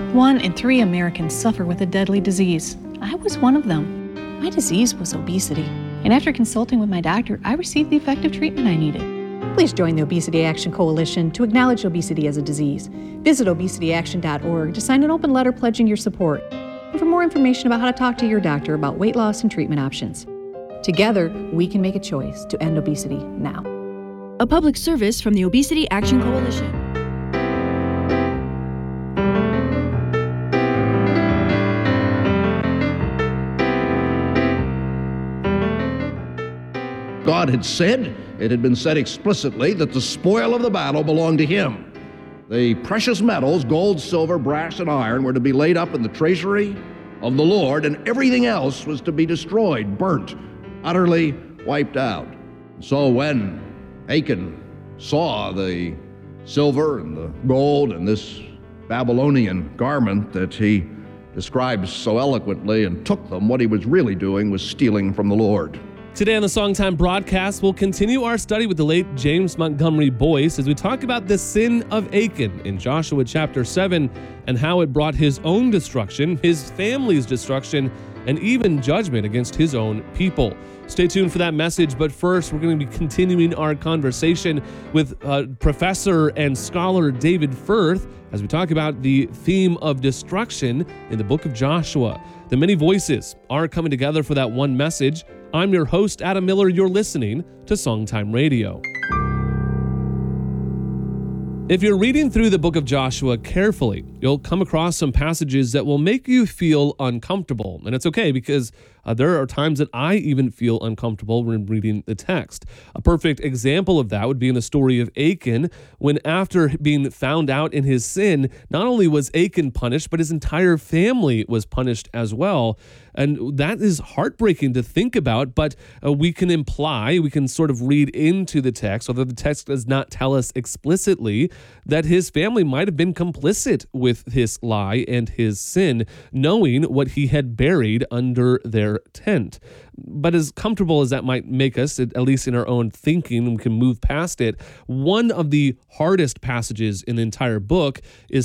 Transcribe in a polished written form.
1 in 3 Americans suffer with a deadly disease. I was one of them. My disease was obesity, and after consulting with my doctor, I received the effective treatment I needed. Please join the Obesity Action Coalition to acknowledge obesity as a disease. Visit obesityaction.org to sign an open letter pledging your support, and for more information about how to talk to your doctor about weight loss and treatment options. Together, we can make a choice to end obesity now. A public service from the Obesity Action Coalition. God had said, it had been said explicitly, that the spoil of the battle belonged to him. The precious metals, gold, silver, brass, and iron, were to be laid up in the treasury of the Lord, and everything else was to be destroyed, burnt, utterly wiped out. So when Achan saw the silver and the gold and this Babylonian garment that he describes so eloquently and took them, what he was really doing was stealing from the Lord. Today on the Songtime broadcast, we'll continue our study with the late James Montgomery Boyce as we talk about the sin of Achan in Joshua chapter 7 and how it brought his own destruction, his family's destruction, and even judgment against his own people. Stay tuned for that message, but first we're going to be continuing our conversation with Professor and scholar David Firth as we talk about the theme of destruction in the book of Joshua. The many voices are coming together for that one message. I'm your host, Adam Miller. You're listening to Songtime Radio. If you're reading through the book of Joshua carefully, you'll come across some passages that will make you feel uncomfortable. And it's okay because there are times that I even feel uncomfortable when reading the text. A perfect example of that would be in the story of Achan, when after being found out in his sin, not only was Achan punished, but his entire family was punished as well. And that is heartbreaking to think about, but we can sort of read into the text, although the text does not tell us explicitly, that his family might have been complicit with his lie and his sin, knowing what he had buried under their tent. But as comfortable as that might make us, at least in our own thinking, we can move past it. One of the hardest passages in the entire book is